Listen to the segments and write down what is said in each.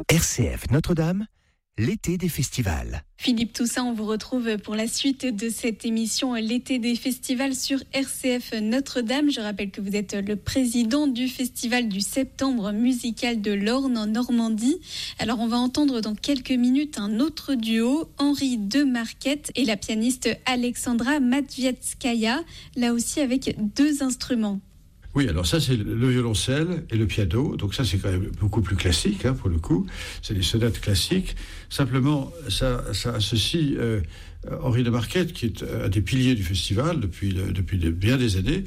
RCF Notre-Dame, l'été des festivals. Philippe Toussaint, on vous retrouve pour la suite de cette émission L'été des festivals sur RCF Notre-Dame. Je rappelle que vous êtes le président du festival du Septembre musical de l'Orne en Normandie. Alors on va entendre dans quelques minutes un autre duo, Henri de Marquette et la pianiste Alexandra Matvietskaya, là aussi avec deux instruments. Oui, alors ça c'est le violoncelle et le piano, donc ça c'est quand même beaucoup plus classique pour le coup, c'est des sonates classiques. Simplement ça associe Henri de Marquette, qui est un des piliers du festival depuis bien des années,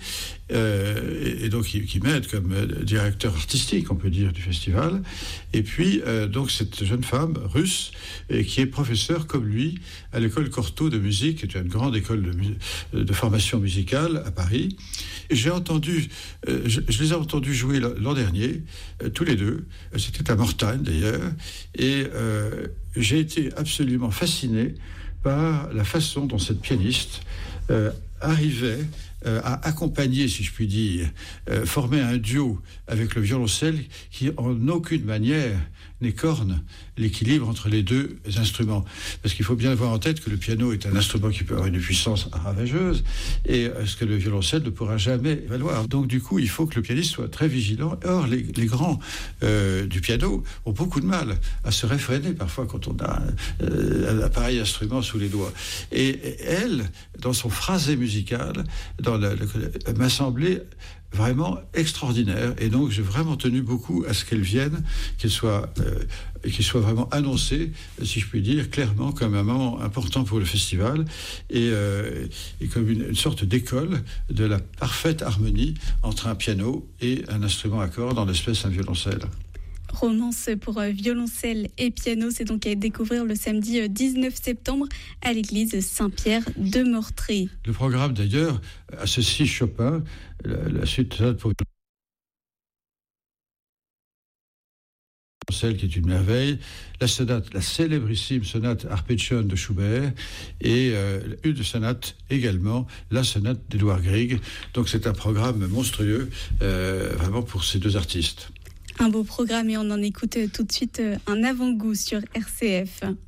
et donc qui m'aide comme directeur artistique, on peut dire, du festival. Et puis donc cette jeune femme russe qui est professeure comme lui à l'école Cortot de musique, qui est une grande école de formation musicale à Paris. Et je les ai entendus jouer l'an dernier, tous les deux. C'était à Mortagne d'ailleurs, et j'ai été absolument fasciné par la façon dont cette pianiste arrivait à accompagner, si je puis dire, former un duo avec le violoncelle qui en aucune manière n'écorne l'équilibre entre les deux instruments. Parce qu'il faut bien avoir en tête que le piano est un instrument qui peut avoir une puissance ravageuse et ce que le violoncelle ne pourra jamais valoir. Donc du coup, il faut que le pianiste soit très vigilant. Or, les grands du piano ont beaucoup de mal à se réfréner parfois quand on a un pareil instrument sous les doigts. Et elle, dans son phrasé musical, m'a semblé vraiment extraordinaire, et donc j'ai vraiment tenu beaucoup à ce qu'elle vienne, qu'elle soit vraiment annoncée, si je puis dire, clairement comme un moment important pour le festival, et comme une sorte d'école de la parfaite harmonie entre un piano et un instrument à cordes, en l'espèce un violoncelle. Romance pour violoncelle et piano, c'est donc à découvrir le samedi 19 septembre à l'église Saint-Pierre de Mortré. Le programme d'ailleurs associe Chopin, la suite pour violoncelle qui est une merveille, la célébrissime sonate Arpeggione de Schubert et une sonate également, la sonate d'Edouard Grieg. Donc c'est un programme monstrueux vraiment pour ces deux artistes. Un beau programme, et on en écoute tout de suite un avant-goût sur RCF.